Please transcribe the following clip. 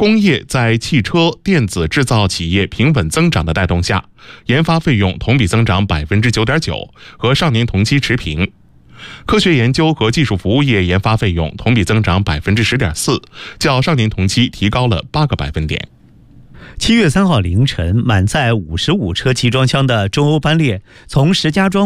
工业在汽车、电子制造企业平稳增长的带动下，研发费用同比增长 9.9%， 和上年同期持平。科学研究和技术服务业研发费用同比增长 10.4%， 较上年同期提高了8个百分点。 7月3号凌晨，满载55车集装箱的中欧班列从石家庄